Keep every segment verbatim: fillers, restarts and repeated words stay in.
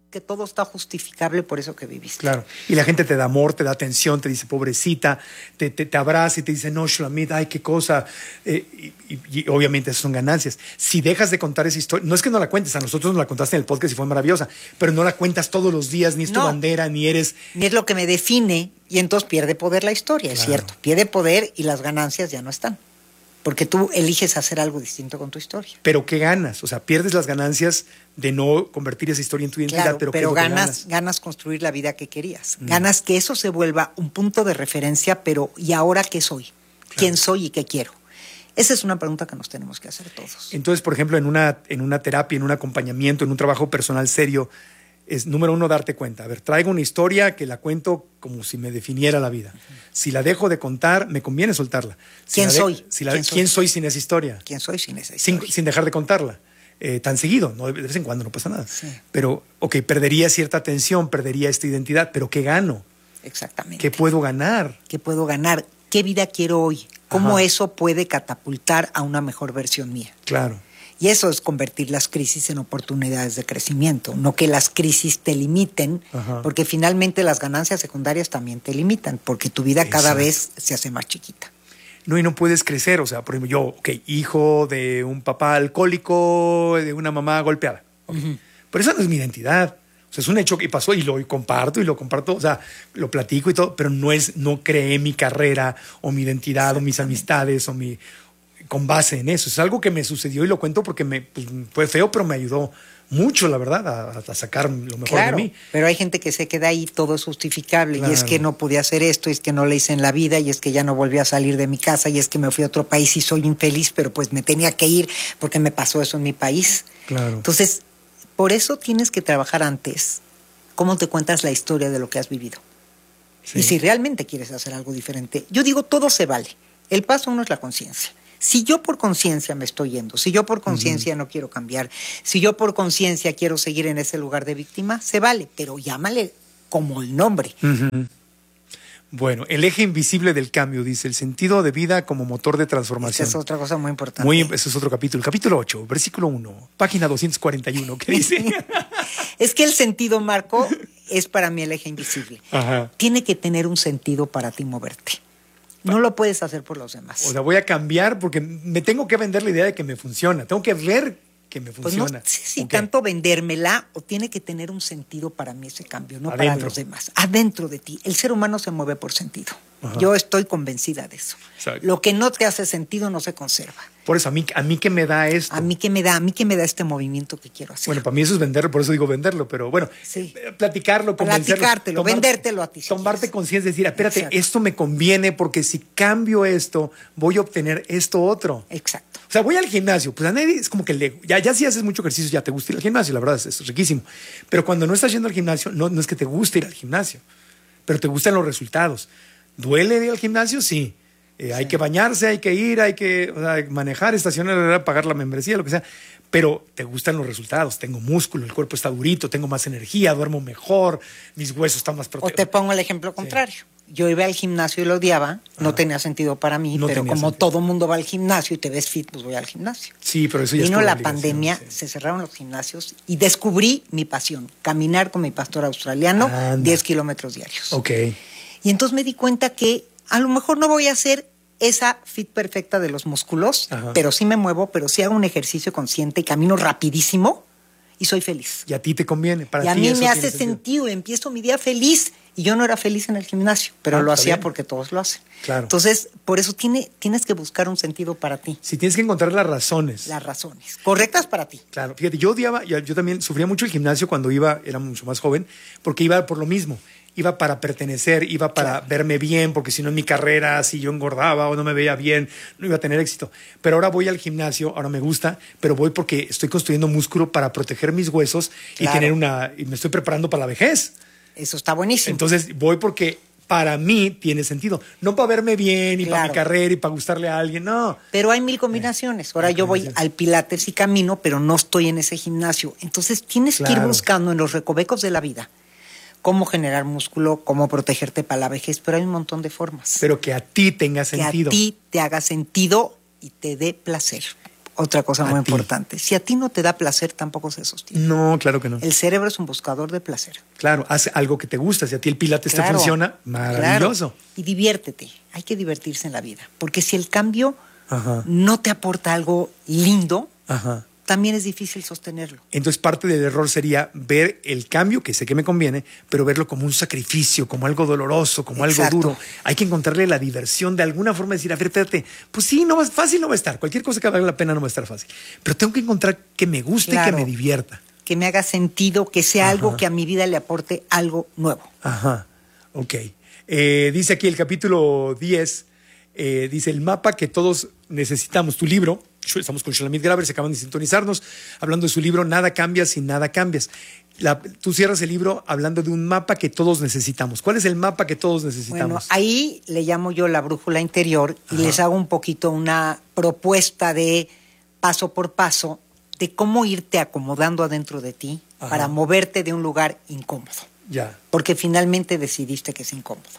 que todo está justificable por eso que viviste. Claro. Y la gente te da amor, te da atención, te dice pobrecita, te, te, te abraza y te dice no, Shulamit, ay, qué cosa. Eh, y, y, y obviamente esas son ganancias. Si dejas de contar esa historia, no es que no la cuentes, a nosotros nos la contaste en el podcast y fue maravillosa, pero no la cuentas todos los días, ni es tu no, bandera, ni eres... Ni es lo que me define, y entonces pierde poder la historia, claro. Es cierto. Pierde poder y las ganancias ya no están. Porque tú eliges hacer algo distinto con tu historia. ¿Pero qué ganas? O sea, pierdes las ganancias de no convertir esa historia en tu identidad. Claro, pero pero ¿qué es lo ganas, que ganas? ganas construir la vida que querías. Mm. Ganas que eso se vuelva un punto de referencia, pero ¿y ahora qué soy? Claro. ¿Quién soy y qué quiero? Esa es una pregunta que nos tenemos que hacer todos. Entonces, por ejemplo, en una, en una terapia, en un acompañamiento, en un trabajo personal serio, es número uno, darte cuenta. A ver, traigo una historia que la cuento como si me definiera la vida. Uh-huh. Si la dejo de contar, me conviene soltarla. Si ¿Quién de, soy? Si la, ¿Quién, ¿Quién soy? soy sin esa historia? ¿Quién soy sin esa historia? Sin, sin dejar de contarla. Eh, tan seguido, ¿no? De vez en cuando no pasa nada. Sí. Pero, ok, perdería cierta atención, perdería esta identidad, pero ¿qué gano? Exactamente. ¿Qué puedo ganar? ¿Qué puedo ganar? ¿Qué vida quiero hoy? ¿Cómo Ajá. eso puede catapultar a una mejor versión mía? Claro. Y eso es convertir las crisis en oportunidades de crecimiento, no que las crisis te limiten, Ajá. porque finalmente las ganancias secundarias también te limitan, porque tu vida Exacto. cada vez se hace más chiquita. No, y no puedes crecer, o sea, por ejemplo, yo, ok, hijo de un papá alcohólico, de una mamá golpeada, okay. uh-huh. Pero esa no es mi identidad. O sea, es un hecho que pasó y lo comparto y lo comparto, o sea, lo platico y todo, pero no es, no creé mi carrera o mi identidad o mis amistades o mi... con base en eso. Es algo que me sucedió y lo cuento porque me pues, fue feo, pero me ayudó mucho, la verdad, a, a sacar lo mejor claro, de mí. Pero hay gente que se queda ahí, todo es justificable, claro. Y es que no podía hacer esto, y es que no le hice en la vida, y es que ya no volví a salir de mi casa, y es que me fui a otro país y soy infeliz, pero pues me tenía que ir porque me pasó eso en mi país. Claro. Entonces, por eso tienes que trabajar antes cómo te cuentas la historia de lo que has vivido. Sí. Y si realmente quieres hacer algo diferente, yo digo, todo se vale. El paso uno es la conciencia. Si yo por conciencia me estoy yendo, si yo por conciencia uh-huh. no quiero cambiar, si yo por conciencia quiero seguir en ese lugar de víctima, se vale, pero llámale como el nombre. Uh-huh. Bueno, el eje invisible del cambio, dice, el sentido de vida como motor de transformación. Esa es otra cosa muy importante. Muy, ese es otro capítulo. Capítulo ocho, versículo uno, página doscientos cuarenta y uno, ¿qué dice? Es que el sentido, Marco, es para mí el eje invisible. Ajá. Tiene que tener un sentido para ti moverte. No lo puedes hacer por los demás. O sea, voy a cambiar porque me tengo que vender la idea de que me funciona. Tengo que ver que me funciona. Pues no sé si okay. tanto vendérmela o tiene que tener un sentido para mí ese cambio, no Adentro. para los demás. Adentro de ti. El ser humano se mueve por sentido. Ajá. Yo estoy convencida de eso. Exacto. Lo que no te hace sentido no se conserva. Por eso, a mí, a mí que me da esto. A mí que me da, a mí que me da este movimiento que quiero hacer. Bueno, para mí eso es venderlo, por eso digo venderlo, pero bueno, sí. platicarlo, convencerlo. Platicártelo, tomar, vendértelo a ti. Si tomarte conciencia, decir, espérate, Exacto. esto me conviene porque si cambio esto, voy a obtener esto otro. Exacto. O sea, voy al gimnasio, pues a nadie es como que le, ya, ya si haces mucho ejercicio, ya te gusta ir al gimnasio, la verdad es, es riquísimo. Pero cuando no estás yendo al gimnasio, no, no es que te guste ir al gimnasio, pero te gustan los resultados. ¿Duele ir al gimnasio? Sí. Eh, sí. Hay que bañarse, hay que ir, hay que o sea, manejar, estacionar, pagar la membresía, lo que sea. Pero te gustan los resultados. Tengo músculo, el cuerpo está durito, tengo más energía, duermo mejor, mis huesos están más protegidos. O te pongo el ejemplo contrario. Sí. Yo iba al gimnasio y lo odiaba, no ah. tenía sentido para mí, no pero como sentido. Todo mundo va al gimnasio y te ves fit, pues voy al gimnasio. Sí, pero eso ya Vino es la pandemia, sí. Se cerraron los gimnasios y descubrí mi pasión, caminar con mi pastor australiano Anda. diez kilómetros diarios. Ok. Y entonces me di cuenta que a lo mejor no voy a hacer esa fit perfecta de los músculos, Ajá. pero sí me muevo, pero sí hago un ejercicio consciente y camino rapidísimo y soy feliz. Y a ti te conviene. Para y a ti mí eso me hace sentido. sentido, empiezo mi día feliz. Y yo no era feliz en el gimnasio, pero ah, lo hacía bien. Porque todos lo hacen. Claro. Entonces, por eso tiene, tienes que buscar un sentido para ti. Sí, tienes que encontrar las razones. Las razones, correctas para ti. Claro, fíjate, yo odiaba, yo, yo también sufría mucho el gimnasio cuando iba, era mucho más joven, porque iba por lo mismo. Iba para pertenecer, iba para claro. verme bien, porque si no en mi carrera, si yo engordaba o no me veía bien, no iba a tener éxito. Pero ahora voy al gimnasio, ahora me gusta, pero voy porque estoy construyendo músculo para proteger mis huesos claro. y tener una, y me estoy preparando para la vejez. Eso está buenísimo. Entonces voy porque para mí tiene sentido. No para verme bien y claro. para mi carrera y para gustarle a alguien, no. Pero hay mil combinaciones. Ahora yo voy al Pilates y camino, pero no estoy en ese gimnasio. Entonces tienes claro. que ir buscando en los recovecos de la vida cómo generar músculo, cómo protegerte para la vejez, pero hay un montón de formas. Pero que a ti tenga sentido. Que a ti te haga sentido y te dé placer. otra cosa A muy ti. importante. Si a ti no te da placer, tampoco se sostiene. No, claro que no. El cerebro es un buscador de placer. Claro, haz algo que te gusta. Si a ti el pilates te Claro, funciona, maravilloso. claro. Y diviértete. Hay que divertirse en la vida. Porque si el cambio Ajá, no te aporta algo lindo, ajá. también es difícil sostenerlo. Entonces parte del error sería ver el cambio, que sé que me conviene, pero verlo como un sacrificio, como algo doloroso, como Exacto. algo duro. Hay que encontrarle la diversión de alguna forma, decir, a ver, espérate, pues sí, no va, fácil no va a estar. Cualquier cosa que valga la pena no va a estar fácil. Pero tengo que encontrar que me guste Claro. y que me divierta. Que me haga sentido, que sea Ajá. algo que a mi vida le aporte algo nuevo. Ajá, ok. Eh, dice aquí el capítulo diez, eh, dice el mapa que todos necesitamos, tu libro. Estamos con Shulamit Graber, se acaban de sintonizarnos, hablando de su libro Nada cambia si nada cambias. La, tú cierras el libro hablando de un mapa que todos necesitamos. ¿Cuál es el mapa que todos necesitamos? Bueno, ahí le llamo yo la brújula interior y Ajá. les hago un poquito una propuesta de paso por paso de cómo irte acomodando adentro de ti Ajá. para moverte de un lugar incómodo. Ya. Porque finalmente decidiste que es incómodo.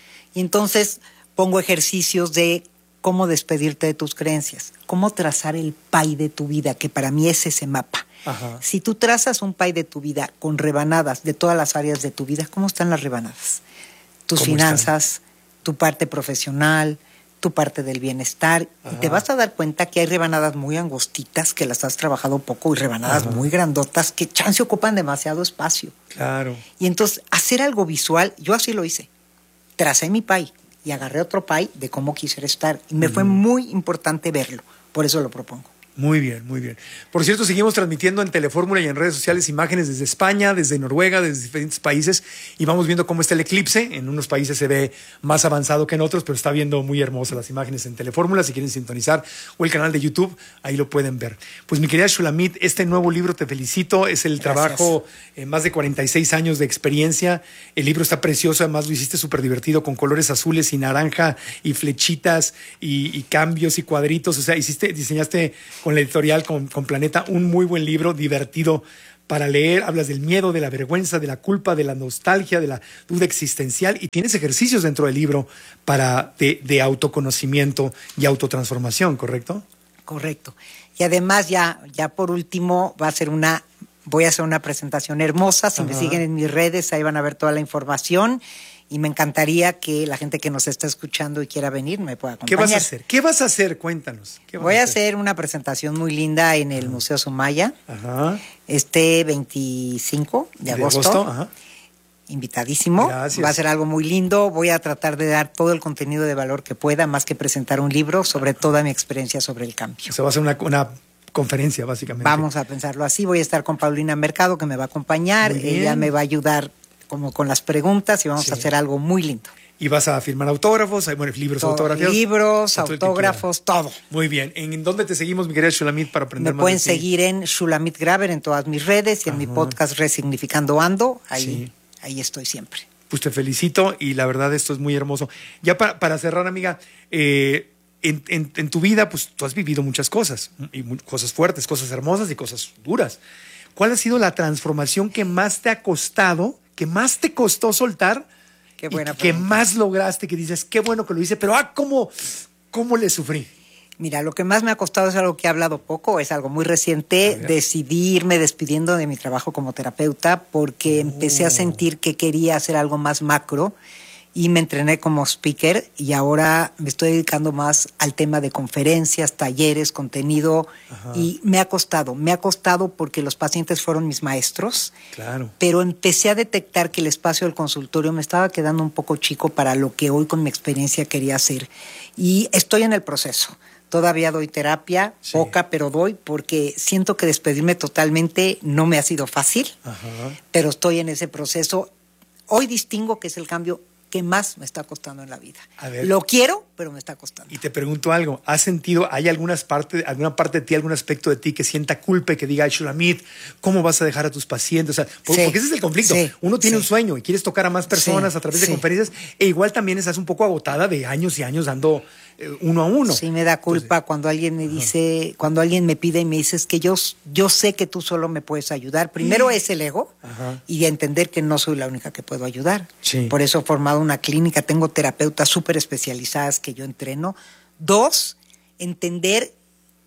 Y entonces pongo ejercicios de cómo despedirte de tus creencias, cómo trazar el pie de tu vida, que para mí es ese mapa. Ajá. Si tú trazas un pie de tu vida con rebanadas de todas las áreas de tu vida, ¿cómo están las rebanadas? Tus ¿Cómo finanzas, tu parte profesional, tu parte del bienestar. Ajá. Y te vas a dar cuenta que hay rebanadas muy angostitas que las has trabajado poco y rebanadas Ajá. muy grandotas que chance ocupan demasiado espacio. Claro. Y entonces hacer algo visual, yo así lo hice. Tracé mi pie y agarré otro pie de cómo quisiera estar. Y me Uh-huh. fue muy importante verlo. Por eso lo propongo. Muy bien, muy bien. Por cierto, seguimos transmitiendo en Telefórmula y en redes sociales imágenes desde España, desde Noruega, desde diferentes países y vamos viendo cómo está el eclipse. En unos países se ve más avanzado que en otros, pero está viendo muy hermosas las imágenes en Telefórmula. Si quieren sintonizar o el canal de YouTube, ahí lo pueden ver. Pues mi querida Shulamit, este nuevo libro te felicito. Es el Gracias. trabajo, eh, más de cuarenta y seis años de experiencia. El libro está precioso, además lo hiciste súper divertido con colores azules y naranja y flechitas y, y cambios y cuadritos. O sea, hiciste, diseñaste con la editorial, con, con Planeta, un muy buen libro, divertido para leer. Hablas del miedo, de la vergüenza, de la culpa, de la nostalgia, de la duda existencial y tienes ejercicios dentro del libro para de, de autoconocimiento y autotransformación, ¿correcto? Correcto. Y además ya, ya por último va a ser una, voy a hacer una presentación hermosa. Si Ajá. me siguen en mis redes, ahí van a ver toda la información. Y me encantaría que la gente que nos está escuchando y quiera venir me pueda ¿Qué acompañar. vas a hacer? ¿Qué vas a hacer? Cuéntanos. ¿Qué vas Voy a hacer una presentación muy linda en el Museo Sumaya, Ajá. este veinticinco de agosto. De agosto, ajá. Invitadísimo. Gracias. Va a ser algo muy lindo. Voy a tratar de dar todo el contenido de valor que pueda, más que presentar un libro sobre toda mi experiencia sobre el cambio. O sea, va a ser una, una conferencia, básicamente. Vamos a pensarlo así. Voy a estar con Paulina Mercado, que me va a acompañar. Muy bien. Ella me va a ayudar como con las preguntas y vamos Sí. a hacer algo muy lindo. Y vas a firmar autógrafos, hay bueno, libros Todo, autografiados. libros, Todo el que autógrafos, todo. quiera. Muy bien. ¿En dónde te seguimos, mi querida Shulamit, para aprender Me más pueden de ti? seguir en Shulamit Graber en todas mis redes y en mi Ajá. podcast Resignificando Ando. Ahí, Sí. ahí estoy siempre. Pues te felicito y la verdad esto es muy hermoso. Ya para, para cerrar, amiga, eh, en, en- en tu vida, pues tú has vivido muchas cosas, y mu- cosas fuertes, cosas hermosas y cosas duras. ¿Cuál ha sido la transformación que más te ha costado, que más te costó soltar? Qué y buena que pregunta. más lograste, que dices, qué bueno que lo hice, pero ah, cómo, cómo le sufrí. Mira, lo que más me ha costado es algo que he hablado poco, es algo muy reciente. A ver. Decidí irme despidiendo de mi trabajo como terapeuta porque empecé a sentir que quería hacer algo más macro y me entrené como speaker y ahora me estoy dedicando más al tema de conferencias, talleres, contenido. Ajá. Y me ha costado, me ha costado porque los pacientes fueron mis maestros. Claro. Pero empecé a detectar que el espacio del consultorio me estaba quedando un poco chico para lo que hoy con mi experiencia quería hacer. Y estoy en el proceso. Todavía doy terapia, Sí. poca, pero doy porque siento que despedirme totalmente no me ha sido fácil, Ajá. pero estoy en ese proceso. Hoy distingo que es el cambio que más me está costando en la vida. A ver. Lo quiero, pero me está costando. Y te pregunto algo, ¿has sentido, hay algunas parte, alguna parte de ti, algún aspecto de ti que sienta culpa y que diga, ay, Shulamit, ¿cómo vas a dejar a tus pacientes? O sea, por- Sí, porque ese es el conflicto. sí, Uno tiene sí. un sueño y quieres tocar a más personas Sí, a través de sí. conferencias e igual también estás un poco agotada de años y años dando eh, uno a uno. Sí, me da culpa cuando alguien me dice, cuando alguien me pide y me dice es que yo, yo sé que tú solo me puedes ayudar. Primero es el ego Ajá. y entender que no soy la única que puedo ayudar. Sí. Por eso he formado una clínica, tengo terapeutas súper especializadas que yo entreno. Dos, entender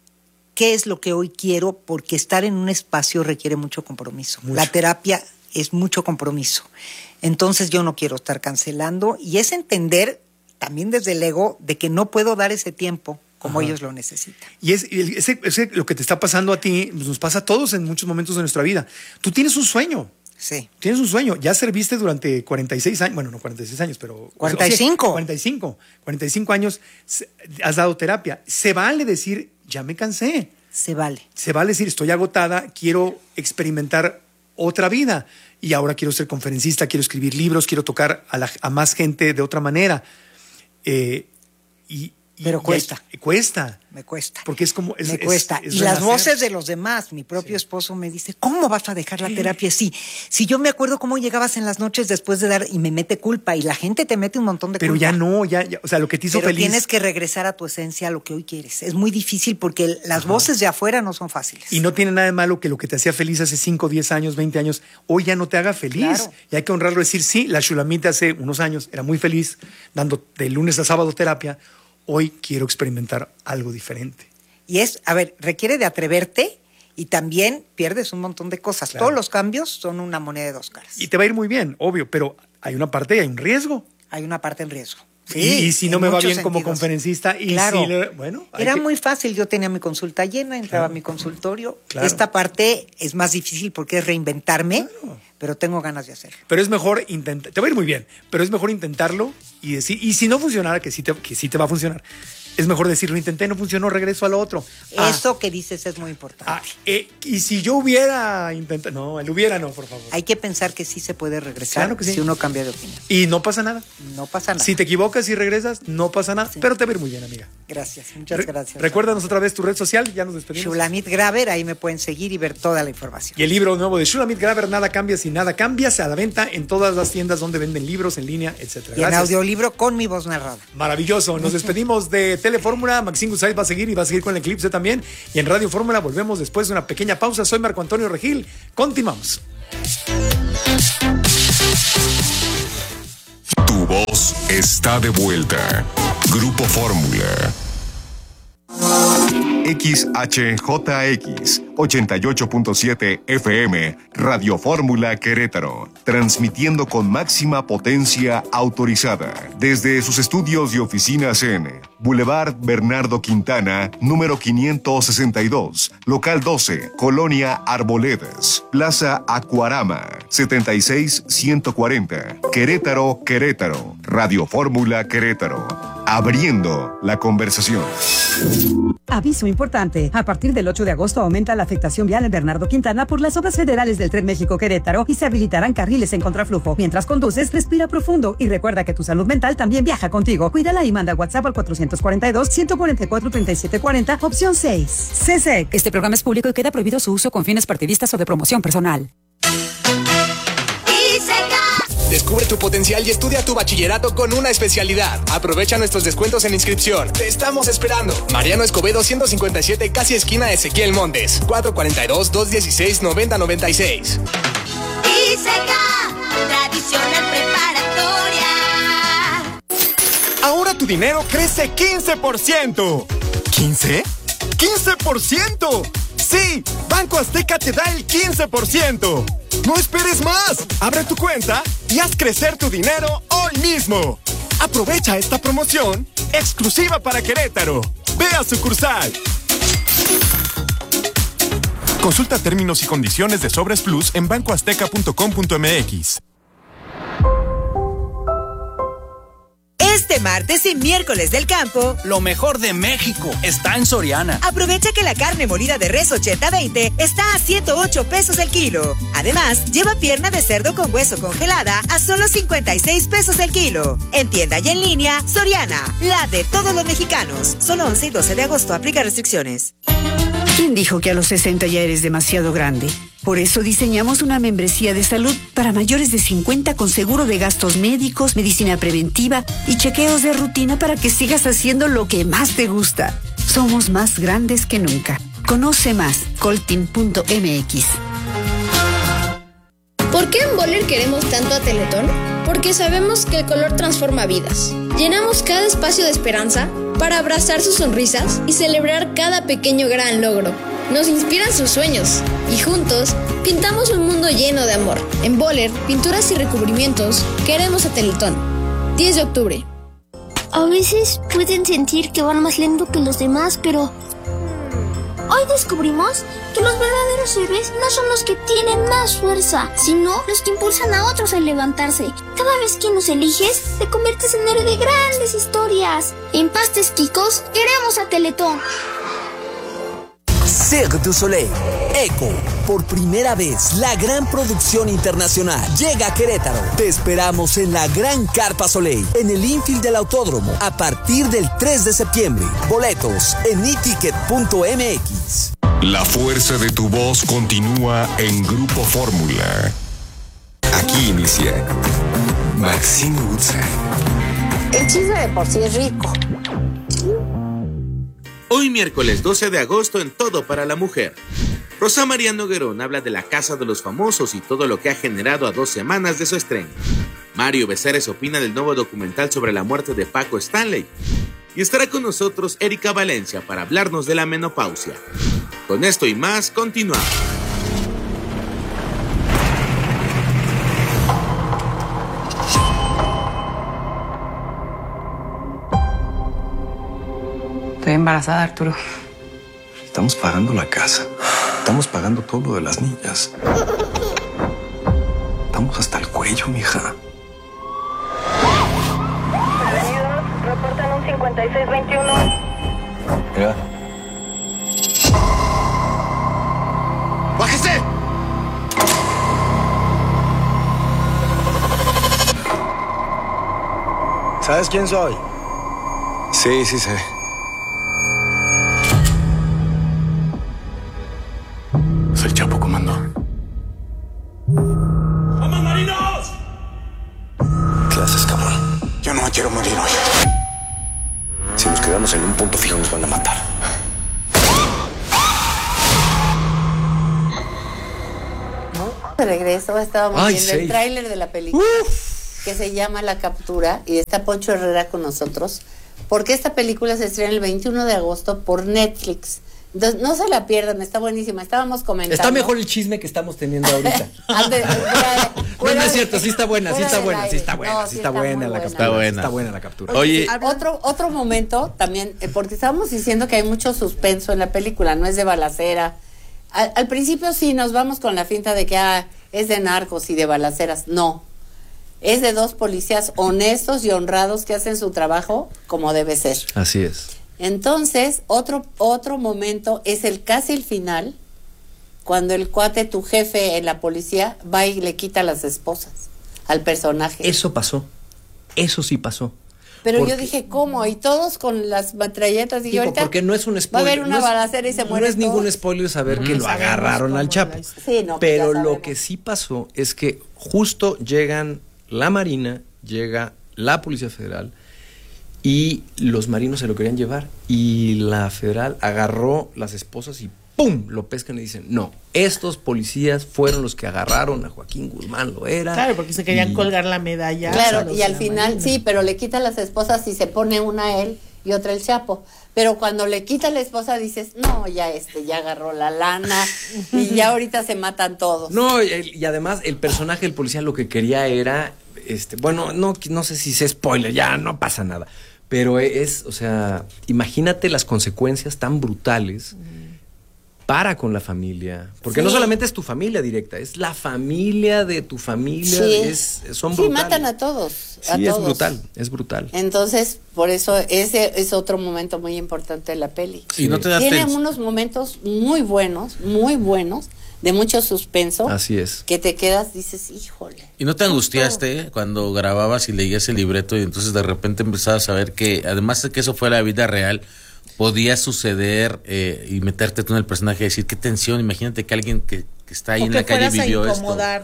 qué es lo que hoy quiero, porque estar en un espacio requiere mucho compromiso. Mucho. La terapia es mucho compromiso. Entonces yo no quiero estar cancelando, y es entender también desde el ego de que no puedo dar ese tiempo como Ajá. ellos lo necesitan. Y es ese, ese, lo que te está pasando a ti, nos pasa a todos en muchos momentos de nuestra vida. Tú tienes un sueño. Sí. Tienes un sueño. Ya serviste durante cuarenta y seis años, bueno, no cuarenta y seis años, pero... cuarenta y cinco. O sea, cuarenta y cinco. cuarenta y cinco años has dado terapia. Se vale decir, ya me cansé. Se vale. Se vale decir, estoy agotada, quiero experimentar otra vida. Y ahora quiero ser conferencista, quiero escribir libros, quiero tocar a, la, a más gente de otra manera. Eh, y, y, Pero cuesta. Y, cuesta. Me cuesta. Porque es como... Es, me cuesta. Es, es y renacer. Las voces de los demás. Mi propio sí. esposo me dice, ¿cómo vas a dejar la terapia así? Si yo me acuerdo cómo llegabas en las noches después de dar, y me mete culpa, y la gente te mete un montón de Pero culpa. ya no, ya, ya, o sea, lo que te hizo Pero feliz... tienes que regresar a tu esencia, a lo que hoy quieres. Es muy difícil porque las Ajá. voces de afuera no son fáciles. Y no tiene nada de malo que lo que te hacía feliz hace cinco, diez años, veinte años, hoy ya no te haga feliz. Claro. Y hay que honrarlo, decir, sí, la Shulamit hace unos años era muy feliz dando de lunes a sábado terapia. Hoy quiero experimentar algo diferente. Y es, a ver, requiere de atreverte, y también pierdes un montón de cosas. Claro. Todos los cambios son una moneda de dos caras. Y te va a ir muy bien, obvio, pero hay una parte y hay un riesgo. Hay una parte en riesgo. Sí, y, y si no me va bien sentidos. Como conferencista, y claro. si le, bueno, era que... muy fácil. Yo tenía mi consulta llena, entraba claro. a mi consultorio. Claro. Esta parte es más difícil porque es reinventarme, claro. pero tengo ganas de hacerlo. Pero es mejor intentar, te va a ir muy bien, pero es mejor intentarlo y decir, y si no funcionara, que sí te, que sí te va a funcionar, es mejor decir, lo intenté, no funcionó, regreso a lo otro. Eso ah, que dices es muy importante. Ah, eh, y si yo hubiera intentado, no, el hubiera no, por favor. Hay que pensar que sí se puede regresar claro que sí. si uno cambia de opinión. Y no pasa nada. No pasa nada. Si te equivocas y regresas, no pasa nada, sí. pero te va a ir muy bien, amiga. Gracias, muchas Re- gracias. Recuérdanos otra vez tu red social, ya nos despedimos. Shulamit Graver, ahí me pueden seguir y ver toda la información. Y el libro nuevo de Shulamit Graver, Nada cambia si nada cambias, a la venta en todas las tiendas donde venden libros, en línea, etcétera. Y en audiolibro con mi voz narrada. Maravilloso. Nos despedimos de Telefórmula. Maxim Guzay va a seguir y va a seguir con el Eclipse también. Y en Radio Fórmula volvemos después de una pequeña pausa. Soy Marco Antonio Regil. Continuamos. Tu voz está de vuelta. Grupo Fórmula. X H J X ochenta y ocho punto siete F M, Radio Fórmula Querétaro, transmitiendo con máxima potencia autorizada desde sus estudios y oficinas en Boulevard Bernardo Quintana, número quinientos sesenta y dos, local doce, Colonia Arboledas, Plaza Acuarama, setenta y seis ciento cuarenta, Querétaro, Querétaro, Radio Fórmula Querétaro, abriendo la conversación. Aviso importante. A partir del ocho de agosto aumenta la afectación vial en Bernardo Quintana por las obras federales del Tren México-Querétaro y se habilitarán carriles en contraflujo. Mientras conduces, respira profundo y recuerda que tu salud mental también viaja contigo. Cuídala y manda WhatsApp al cuatrocientos cuarenta y dos, ciento cuarenta y cuatro, treinta y siete cuarenta, opción seis. C S E C. Este programa es público y queda prohibido su uso con fines partidistas o de promoción personal. Descubre tu potencial y estudia tu bachillerato con una especialidad. Aprovecha nuestros descuentos en inscripción. Te estamos esperando. Mariano Escobedo ciento cincuenta y siete, casi esquina Ezequiel Montes. cuatro cuatro dos, dos uno seis, nueve cero nueve seis. ISECA, tradicional preparatoria. Ahora tu dinero crece quince por ciento. ¿quince? ¡quince por ciento! ¡Sí! Banco Azteca te da el quince por ciento. ¡No esperes más! Abre tu cuenta y haz crecer tu dinero hoy mismo. Aprovecha esta promoción exclusiva para Querétaro. Ve a sucursal. Consulta términos y condiciones de Sobres Plus en banco azteca punto com punto m x. Este martes y miércoles del campo, lo mejor de México está en Soriana. Aprovecha que la carne molida de res ochenta veinte está a ciento ocho pesos el kilo. Además, lleva pierna de cerdo con hueso congelada a solo cincuenta y seis pesos el kilo. En tienda y en línea, Soriana, la de todos los mexicanos. Solo once y doce de agosto, aplica restricciones. ¿Quién dijo que a los sesenta ya eres demasiado grande? Por eso diseñamos una membresía de salud para mayores de cincuenta con seguro de gastos médicos, medicina preventiva y chequeos de rutina para que sigas haciendo lo que más te gusta. Somos más grandes que nunca. Conoce más, coltin punto m x. ¿Por qué en Boller queremos tanto a Teletón? Porque sabemos que el color transforma vidas. Llenamos cada espacio de esperanza para abrazar sus sonrisas y celebrar cada pequeño gran logro. Nos inspiran sus sueños y juntos pintamos un mundo lleno de amor. En Boller, pinturas y recubrimientos, queremos a Teletón. diez de octubre. A veces pueden sentir que van más lento que los demás, pero hoy descubrimos que los verdaderos héroes no son los que tienen más fuerza, sino los que impulsan a otros a levantarse. Cada vez que nos eliges, te conviertes en héroe de grandes historias. En Pastes Quicos, queremos a Teletón. Cirque du Soleil, Eco, por primera vez, la gran producción internacional llega a Querétaro. Te esperamos en la Gran Carpa Soleil, en el infield del Autódromo, a partir del tres de septiembre. Boletos en i ticket punto m x. La fuerza de tu voz continúa en Grupo Fórmula. Aquí inicia Maxine Utsa. El chisme de por sí es rico. Hoy miércoles doce de agosto en Todo para la Mujer. Rosa María Noguerón habla de La Casa de los Famosos y todo lo que ha generado a dos semanas de su estreno. Mario Becerres opina del nuevo documental sobre la muerte de Paco Stanley. Y estará con nosotros Erika Valencia para hablarnos de la menopausia. Con esto y más, continuamos. Estoy embarazada, Arturo. Estamos pagando la casa. Estamos pagando todo lo de las niñas. Estamos hasta el cuello, mija. Bienvenidos, reportan un cincuenta y seis veintiuno. Mira. ¡Bájese! ¿Sabes quién soy? Sí, sí sé. Soy Chapo, comando. ¡Vamos, marinos! ¿Qué haces, cabrón? Yo no me quiero morir hoy. Si nos quedamos en un punto fijo nos van a matar. De regreso estábamos Ay, viendo sí. el tráiler de la película Uf. que se llama La Captura y está Poncho Herrera con nosotros porque esta película se estrena el veintiuno de agosto por Netflix. Entonces, no se la pierdan, está buenísima. Estábamos comentando. Está mejor el chisme que estamos teniendo ahorita. Ande, fuera, No, no es cierto, sí está buena, sí está del buena, aire. sí está buena, No, sí sí está está buena muy la buena. captura. Está buena. Está buena la captura. Oye, otro otro momento también, eh, porque estábamos diciendo que hay mucho suspenso en la película, no es de balacera. Al, al principio sí nos vamos con la finta de que ah, es de narcos y de balaceras. No. Es de dos policías honestos y honrados que hacen su trabajo como debe ser. Así es. Entonces, otro otro momento es el casi el final, cuando el cuate, tu jefe en la policía, va y le quita las esposas al personaje. Eso pasó. Eso sí pasó. Pero porque, yo dije, ¿cómo? Y todos con las metralletas. Y digo, ahorita porque no es un spoiler. va a haber una no es, balacera y se muere. No es ningún todos. spoiler saber Mm. que lo Sabemos agarraron al Chapo. Sí, no, Pero ya lo que sí pasó es que justo llegan la Marina, llega la Policía Federal y los marinos se lo querían llevar. Y la Federal agarró las esposas y ¡pum! Lo pescan y dicen, no, estos policías fueron los que agarraron a Joaquín Guzmán Loera. Claro, porque se querían y... colgar la medalla. Claro, y al final, Marina. Sí, pero le quita las esposas y se pone una a él y otra el Chapo. Pero cuando le quita la esposa dices, no, ya este, ya agarró la lana y ya ahorita se matan todos. No, y, y además el personaje del policía lo que quería era, este, bueno, no, no sé si es spoiler, ya no pasa nada. Pero es, o sea, imagínate las consecuencias tan brutales para con la familia. Porque sí. no solamente es tu familia directa, es la familia de tu familia. Sí. Es, son sí, brutales. matan a todos. A sí, todos. es brutal, es brutal. Entonces, por eso ese es otro momento muy importante de la peli. Sí, no te da Tiene tens- unos momentos muy buenos, muy buenos, de mucho suspenso. Así es. Que te quedas, dices, híjole. ¿Y no te angustiaste eh, cuando grababas y leías el libreto y entonces de repente empezabas a ver que, además de que eso fuera la vida real, podía suceder eh, y meterte tú en el personaje y decir, qué tensión, imagínate que alguien que, que está ahí o en que la calle fueras vivió a esto? incomodar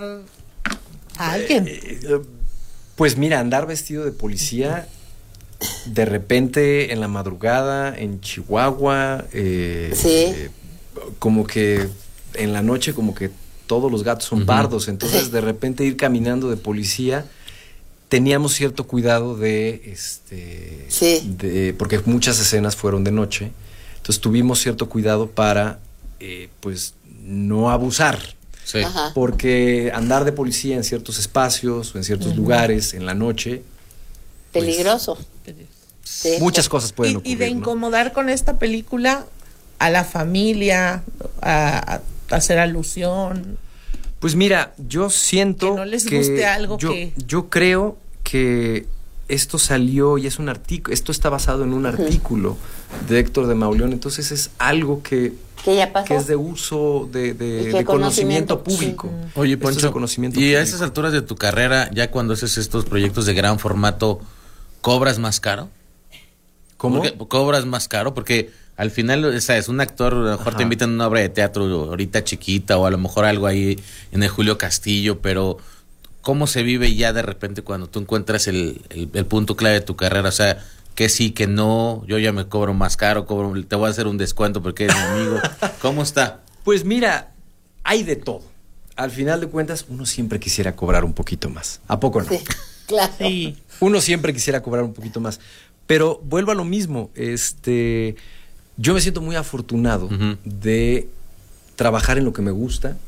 a alguien. Eh, eh, pues mira, andar vestido de policía, de repente en la madrugada, en Chihuahua, eh, sí. eh, como que en la noche como que todos los gatos son Uh-huh. pardos, entonces de repente ir caminando de policía teníamos cierto cuidado de, este, sí. de, porque muchas escenas fueron de noche, entonces tuvimos cierto cuidado para, eh, pues, no abusar. Sí. Ajá. Porque andar de policía en ciertos espacios o en ciertos uh-huh. lugares en la noche, peligroso. Pues, sí. Muchas cosas pueden y, ocurrir. Y de ¿no? incomodar con esta película a la familia, a, a hacer alusión. Pues mira, yo siento que no les que guste algo yo, que yo creo que esto salió y es un artículo, esto está basado en un uh-huh. artículo de Héctor de Mauleón, entonces es algo que que ya pasó, que es de uso de, de, de conocimiento público. Sí. Oye, Poncho, conocimiento y público. A esas alturas de tu carrera, ya cuando haces estos proyectos de gran formato, ¿cobras más caro? ¿Cómo? Porque, ¿Cobras más caro? Porque al final, o sea, es un actor, a lo mejor Ajá. te invitan a una obra de teatro ahorita chiquita o a lo mejor algo ahí en el Julio Castillo, pero ¿cómo se vive ya de repente cuando tú encuentras el, el, el punto clave de tu carrera? O sea, que sí, que no, yo ya me cobro más caro, cobro, te voy a hacer un descuento porque eres mi amigo. ¿Cómo está? Pues mira, hay de todo. Al final de cuentas, uno siempre quisiera cobrar un poquito más. ¿A poco no? Sí, claro. Sí. Uno siempre quisiera cobrar un poquito más. Pero vuelvo a lo mismo. Este, yo me siento muy afortunado uh-huh. de trabajar en lo que me gusta,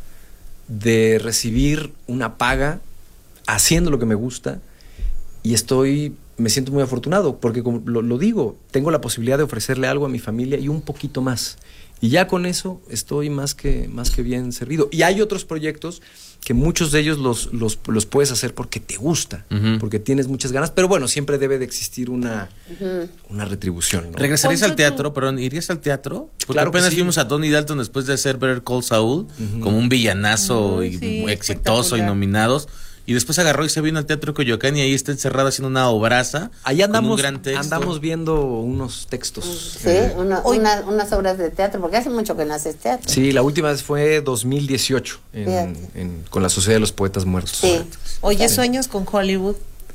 de recibir una paga haciendo lo que me gusta, y estoy... me siento muy afortunado porque, como lo, lo digo, tengo la posibilidad de ofrecerle algo a mi familia y un poquito más. Y ya con eso estoy más que, más que bien servido. Y hay otros proyectos que muchos de ellos los, los, los puedes hacer porque te gusta, uh-huh. porque tienes muchas ganas. Pero bueno, siempre debe de existir una, uh-huh. una retribución, ¿no? ¿Regresarías al teatro? Perdón, ¿irías al teatro? Porque claro apenas sí. vimos a Tony Dalton después de hacer Better Call Saul, uh-huh. como un villanazo uh-huh, y sí, exitoso y nominados. Y después agarró y se vino al Teatro Coyoacán y ahí está encerrado haciendo una obraza. Ahí andamos, con un gran texto. andamos viendo unos textos. Sí, eh. una, una, unas obras de teatro, porque hace mucho que no haces teatro. Sí, la última vez fue dos mil dieciocho, en, en, con la Sociedad de los Poetas Muertos. Sí. Oye, ¿sueños con Hollywood?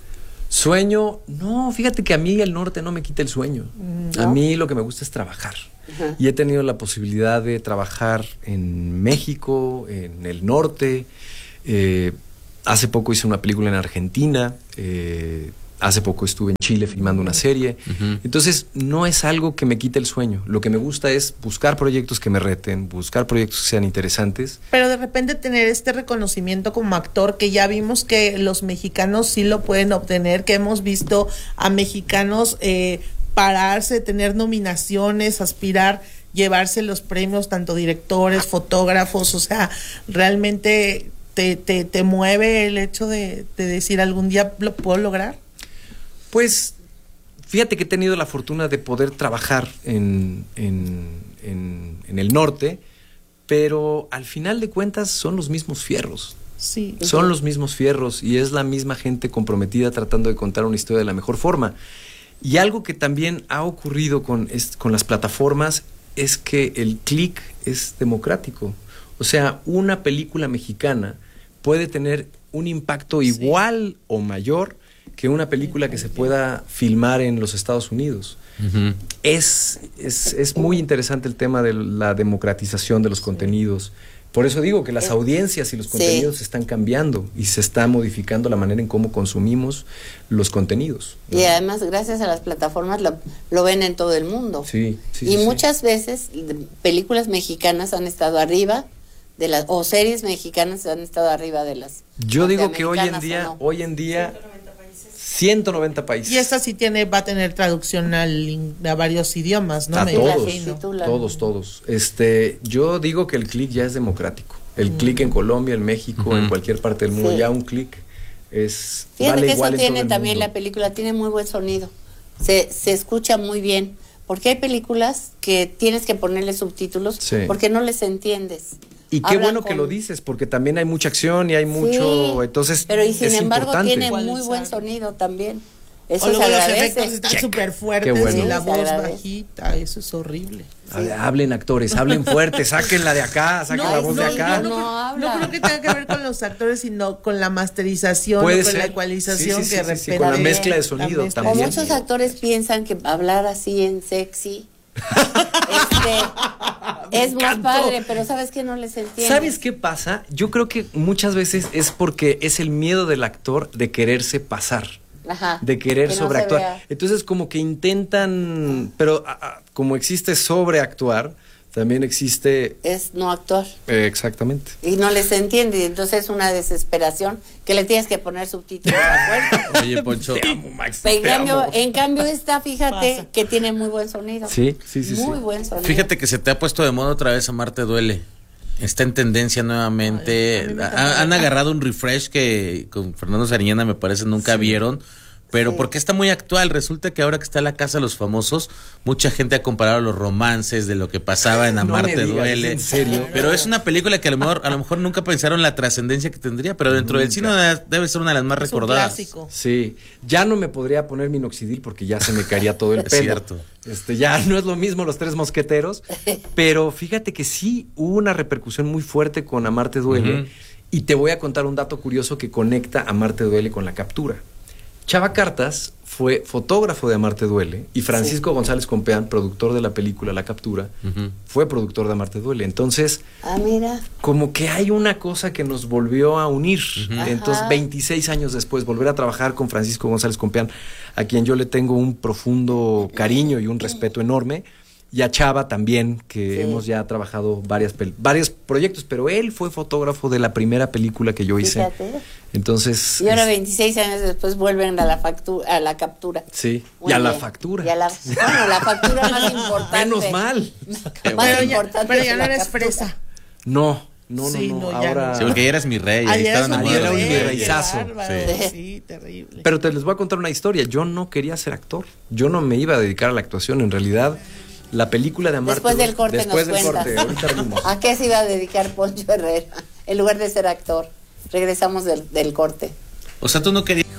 Sueño, no, fíjate que a mí el norte no me quita el sueño. ¿No? A mí lo que me gusta es trabajar. Uh-huh. Y he tenido la posibilidad de trabajar en México, en el norte, eh, hace poco hice una película en Argentina, eh, hace poco estuve en Chile filmando una serie. Uh-huh. Entonces, no es algo que me quite el sueño. Lo que me gusta es buscar proyectos que me reten, buscar proyectos que sean interesantes. Pero de repente tener este reconocimiento como actor, que ya vimos que los mexicanos sí lo pueden obtener, que hemos visto a mexicanos eh, pararse, tener nominaciones, aspirar, llevarse los premios, tanto directores, fotógrafos, o sea, realmente... ¿Te, te, te mueve el hecho de, de decir algún día lo puedo lograr? Pues fíjate que he tenido la fortuna de poder trabajar en, en, en, en el norte, pero al final de cuentas son los mismos fierros. Sí. Son los mismos fierros y es la misma gente comprometida tratando de contar una historia de la mejor forma. Y algo que también ha ocurrido con, es, con las plataformas es que el click es democrático. O sea, una película mexicana puede tener un impacto sí. igual o mayor que una película que se pueda filmar en los Estados Unidos. Uh-huh. Es, es, es muy interesante el tema de la democratización de los sí. contenidos. Por eso digo que las audiencias y los contenidos sí. están cambiando y se está modificando la manera en cómo consumimos los contenidos, ¿no? Y además, gracias a las plataformas, lo, lo ven en todo el mundo. Sí, sí, y sí, muchas sí. veces películas mexicanas han estado arriba de las, o series mexicanas han estado arriba de las. Yo digo que hoy en día, no. hoy en día ciento noventa países. Y esta sí tiene, va a tener traducción al, a varios idiomas, ¿no? A Me todos, imagino. todos, todos. Este, yo digo que el click ya es democrático. El mm. click en Colombia, en México, uh-huh. en cualquier parte del mundo, sí. ya un click es. Fíjate vale que igual eso en tiene todo el también mundo. La película, tiene muy buen sonido. Se, se escucha muy bien. Porque hay películas que tienes que ponerle subtítulos sí. porque no les entiendes. Y qué Hablan bueno con... que lo dices, porque también hay mucha acción y hay mucho, sí, entonces pero y sin es embargo importante. Tiene muy buen sonido también. Eso o luego se los agradece. efectos están súper fuertes bueno. y la sí, voz bajita, eso es horrible. Sí. Hablen actores, hablen fuerte, sáquenla de acá, saquen no, la voz no, de acá. No, no, no, no creo que tenga que ver con los actores, sino con la masterización, Puede con ser. la ecualización sí, sí, que sí, de sí, sí, con la mezcla de sonido mezcla. también. O muchos actores piensan que hablar así en sexy este, es más padre, pero ¿sabes qué? No les entiendo. ¿Sabes qué pasa? Yo creo que muchas veces es porque es el miedo del actor de quererse pasar. Ajá, de querer que no sobreactuar. Entonces como que intentan, pero a, a, como existe sobreactuar, también existe... Es no actuar. Eh, exactamente. Y no les entiende, y entonces es una desesperación que le tienes que poner subtítulos a fuerza. Oye, Poncho. Te amo, Max, en, te cambio, amo. en cambio esta, fíjate, Pasa. que tiene muy buen sonido. Sí, sí, sí. Muy sí. buen sonido. Fíjate que se te ha puesto de moda otra vez Amarte Duele. Está en tendencia nuevamente. Ay, a mí me Ha- han agarrado un refresh que con Fernando Sariñana me parece nunca Sí. vieron. Pero Sí. porque está muy actual. Resulta que ahora que está la Casa de los Famosos, mucha gente ha comparado los romances de lo que pasaba en No Amarte me digas, Duele. ¿en serio? Pero es una película que a lo mejor, a lo mejor nunca pensaron la trascendencia que tendría, pero dentro del cine debe ser una de las más Es un recordadas. clásico. Sí, ya no me podría poner minoxidil porque ya se me caería todo el Es pelo. cierto. Este, ya no es lo mismo Los Tres Mosqueteros, pero fíjate que sí hubo una repercusión muy fuerte con Amarte Duele. Ujú. Y te voy a contar un dato curioso que conecta Amarte Duele con la captura. Chava Cartas fue fotógrafo de Amarte Duele y Francisco Sí. González Compeán, productor de la película La Captura, Ujú. fue productor de Amarte Duele. Entonces, Ah, mira. como que hay una cosa que nos volvió a unir. Entonces, Ajá. veintiséis años después, volver a trabajar con Francisco González Compeán, a quien yo le tengo un profundo cariño y un respeto enorme, y a Chava también, que Sí. hemos ya trabajado varias pel- varios proyectos, pero él fue fotógrafo de la primera película que yo hice. Fíjate. Entonces, Y ahora es- veintiséis años después vuelven a la factura, a la captura. sí, Muy y a la bien. factura. Y a la, bueno, la factura más importante. Menos mal. Más Pero ya, importante pero es ya no la eres captura. fresa. No, no, Sí, no, no, no, ya ahora... no. Sí, porque ya eras mi rey, ahí Ayer estaba es un Ayer era un enamorado. rey, virreizazo. qué bárbaro. Sí. Sí, terrible. Pero te les voy a contar una historia. Yo no quería ser actor. Yo no me iba a dedicar a la actuación. En realidad, la película de Amarte... Después del corte Después nos del cuentas. corte, ahorita venimos. ¿A qué se iba a dedicar Poncho Herrera en lugar de ser actor? Regresamos del, del corte. O sea, tú no querías...